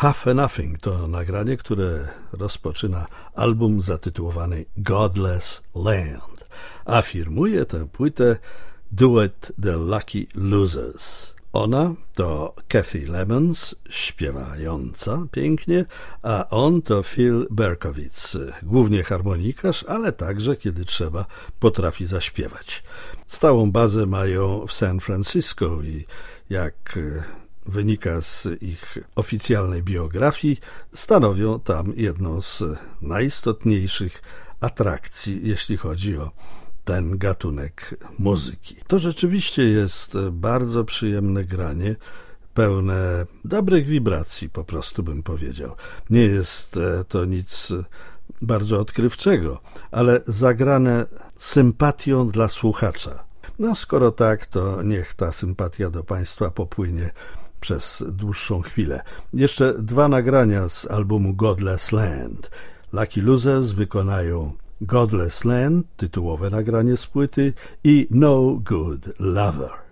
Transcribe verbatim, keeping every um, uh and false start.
Half a Nothing to nagranie, które rozpoczyna album zatytułowany Godless Land, a firmuje tę płytę duet The Lucky Losers. Ona to Kathy Lemons, śpiewająca pięknie, a on to Phil Berkowitz, głównie harmonikarz, ale także, kiedy trzeba, potrafi zaśpiewać. Stałą bazę mają w San Francisco i jak wynika z ich oficjalnej biografii, stanowią tam jedną z najistotniejszych atrakcji, jeśli chodzi o ten gatunek muzyki. To rzeczywiście jest bardzo przyjemne granie, pełne dobrych wibracji, po prostu bym powiedział. Nie jest to nic bardzo odkrywczego, ale zagrane sympatią dla słuchacza. No skoro tak, to niech ta sympatia do Państwa popłynie przez dłuższą chwilę. Jeszcze dwa nagrania z albumu Godless Land. Lucky Losers wykonają Godless Land, tytułowe nagranie z płyty, i No Good Lover.